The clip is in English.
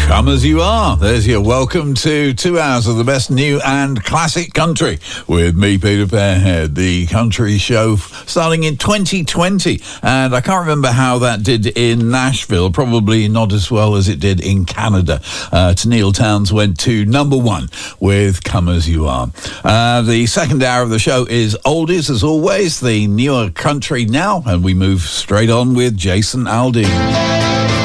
Come as you are. There's your welcome to 2 hours of the best new and classic country with me, Peter Fairhead, the country show starting in 2020. And I can't remember how that did in Nashville, probably not as well as it did in Canada. Tenille Townes went to number one with Come As You Are. The second hour of the show is oldies, as always, the newer country now, and we move straight on with Jason Aldean.